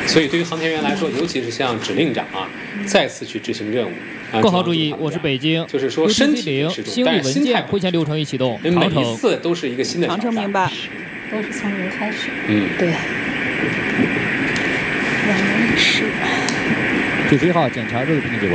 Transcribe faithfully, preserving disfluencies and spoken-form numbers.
所以对于航天员来说，尤其是像指令长啊，再次去执行任务。 各号注意，我是北京， 就是说身体零是星力文件会前流程已启动， 每一次都是一个新的挑战。 长城明白， 都是从零开始。 嗯， 对。两人一试。 九十一号检查热度评定结果。